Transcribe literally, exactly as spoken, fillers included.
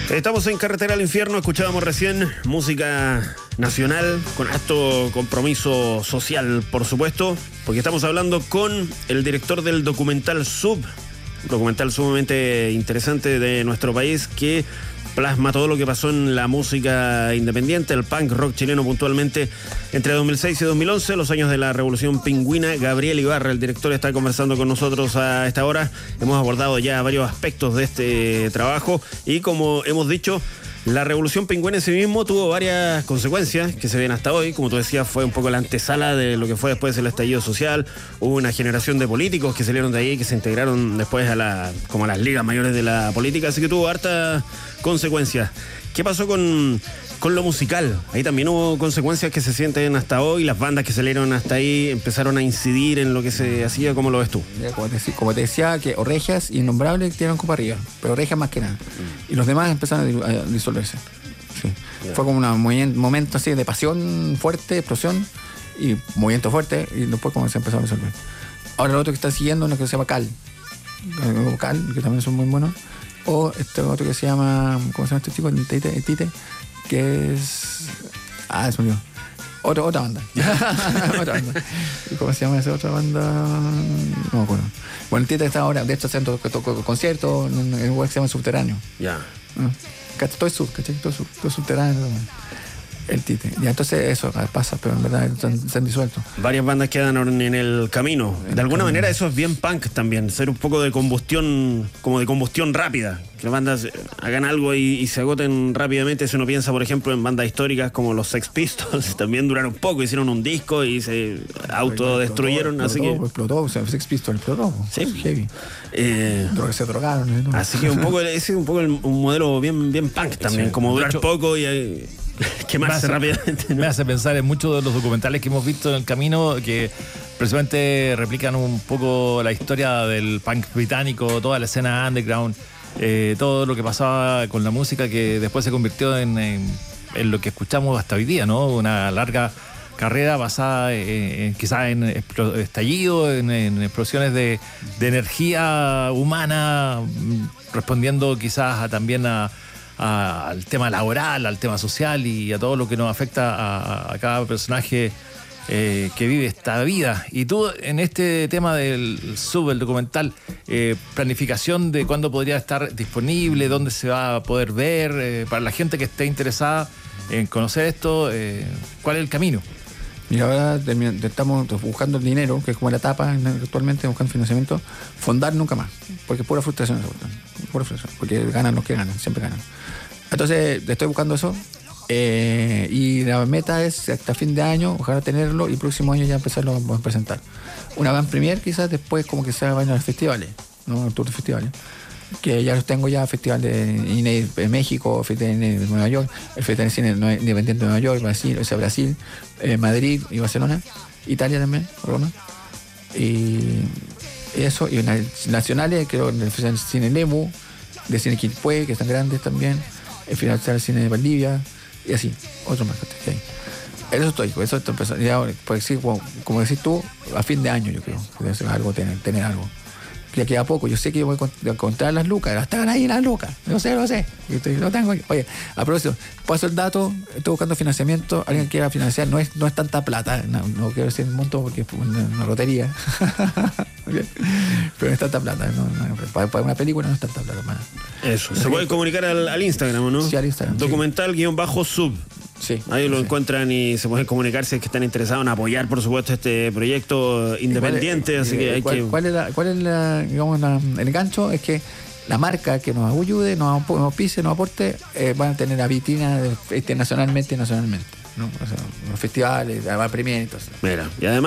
Estamos en Carretera al Infierno, escuchábamos recién música nacional con alto compromiso social, por supuesto, porque estamos hablando con el director del documental Sub, un documental sumamente interesante de nuestro país que plasma todo lo que pasó en la música independiente, el punk rock chileno puntualmente, entre dos mil seis y dos mil once, los años de la Revolución Pingüina. Gabriel Ibarra, el director, está conversando con nosotros a esta hora. Hemos abordado ya varios aspectos de este trabajo y, como hemos dicho, la Revolución Pingüina en sí mismo tuvo varias consecuencias que se ven hasta hoy. Como tú decías, fue un poco la antesala de lo que fue después el estallido social. Hubo una generación de políticos que salieron de ahí y que se integraron después a la, como a las ligas mayores de la política, así que tuvo hartas consecuencias. ¿Qué pasó con, con lo musical? Ahí también hubo consecuencias que se sienten hasta hoy. Las bandas que salieron hasta ahí empezaron a incidir en lo que se hacía. ¿Cómo lo ves tú? Como te, como te decía, que Orejas y Innombrables tiraron copa arriba, pero Orejas más que nada. Mm. Y los demás empezaron a disolverse. Sí. Yeah. Fue como un momento así de pasión fuerte, explosión y movimiento fuerte, y después como se empezó a disolver. Ahora lo otro que está siguiendo es lo que se llama Cal. Cal, que también son muy buenos. O este otro que se llama, ¿cómo se llama este chico? Tite, Tite, que es... Ah, se me olvidó. Otra, otra banda. Otra banda. ¿Cómo se llama esa otra banda? No me acuerdo. Bueno, el Tite está ahora, de hecho, haciendo conciertos en un lugar que se llama Subterráneo. Ya. Yeah. Todo es sub, ¿cachai? Todo, sub, todo subterráneo. El Tite. Ya, entonces eso pasa, pero en verdad se, se han disuelto. Varias bandas quedan en el camino. De alguna manera eso es bien punk también, ser un poco de combustión, como de combustión rápida. Que las bandas hagan algo y, y se agoten rápidamente. Si uno piensa, por ejemplo, en bandas históricas como los Sex Pistols, también duraron poco, hicieron un disco y se autodestruyeron. Explotó, así que explotó, o sea, Sex Pistols explotó. Sí, heavy. Eh, se drogaron. ¿no? Así que un poco ese es un poco el, un modelo bien, bien punk también, sí, como durar hecho, poco y eh, quemarse rápidamente, ¿no? Me hace pensar en muchos de los documentales que hemos visto en el camino que precisamente replican un poco la historia del punk británico, toda la escena underground, eh, todo lo que pasaba con la música que después se convirtió en, en, en lo que escuchamos hasta hoy día, ¿no? Una larga carrera basada en, en, quizás en estallido, en, en explosiones de, de energía humana, respondiendo quizás a, también a A, al tema laboral, al tema social y a todo lo que nos afecta a, a cada personaje eh, que vive esta vida. Y tú, en este tema del sub, el documental, eh, planificación de cuándo podría estar disponible, dónde se va a poder ver, eh, para la gente que esté interesada en conocer esto, eh, ¿cuál es el camino? Mira, ahora estamos buscando el dinero, que es como la etapa actualmente, buscando financiamiento. Fondar nunca más, porque es pura frustración, pura frustración, porque ganan los que ganan, siempre ganan. Entonces, estoy buscando eso, eh, y la meta es hasta fin de año, ojalá tenerlo, y el próximo año ya empezarlo a presentar. Una van premier quizás, después como que se vayan a los festivales, ¿no? El tour de festivales, que ya los tengo ya, Festival de, de México, Festival de Nueva York, el Festival de Cine Independiente de Nueva York, Brasil, o sea, Brasil, eh, Madrid y Barcelona, Italia también, Roma, y eso, y nacionales, creo, el Festival de Cine Lemu, de Cine Quilpué, que están grandes también, el Festival de Cine de Valdivia, y así, otro más que hay. Eso estoy, eso estoy empezando, ya, pues sí, como, como decís tú, a fin de año yo creo, que debe ser algo, tener, tener algo. Ya queda poco, yo sé que yo voy a encontrar las lucas, están ahí las lucas, no sé, lo sé, lo tengo aquí. Oye, a propósito, paso el dato, estoy buscando financiamiento, alguien quiera financiar, no es, no es tanta plata, no, no quiero decir un monto porque es una, una lotería, pero no es tanta plata, no, no, para, para una película no es tanta plata. Man. Eso, se puede comunicar al, al Instagram, ¿no? Sí, al Instagram. Documental sí. guión bajo sub. Sí, ahí lo sí. encuentran y se pueden comunicar si es que están interesados en apoyar, por supuesto, este proyecto independiente. ¿Cuál es, así que hay ¿cuál, que... ¿Cuál es, la, cuál es la, digamos, la, el gancho? Es que la marca que nos ayude, nos, nos pise, nos aporte, eh, van a tener la vitrina internacionalmente y nacionalmente, ¿no? O sea, los festivales, la premier y todo eso. Mira, y además